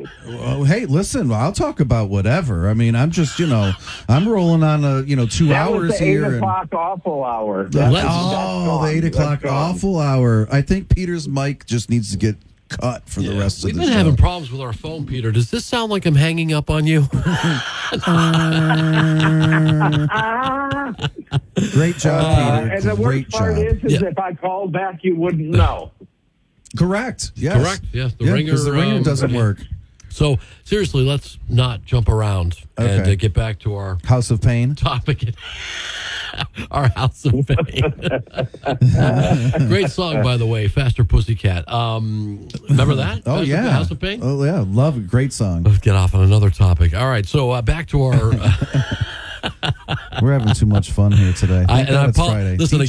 anything. Oh, hey, listen, I'll talk about whatever. I mean, I'm just, I'm rolling on 2 That hours was the here. 8 o'clock awful hour. The 8 o'clock awful hour. I think Peter's mic just needs to get cut for the rest of the show. We've been having problems with our phone, Peter. Does this sound like I'm hanging up on you? Great job, Peter. And the Great worst part job. is if I called back, you wouldn't know. Correct. Yes. Correct. Yes. The ringer. Because the ringer doesn't work. So seriously, let's not jump around and get back to our House of Pain topic. Our House of Pain. Great song, by the way, Faster Pussycat. Remember that? Oh, Faster yeah. House of Pain? Oh, yeah. Love it. Great song. Let's get off on another topic. All right, so back to our... We're having too much fun here today. Thank God it's Friday. Listen, TJ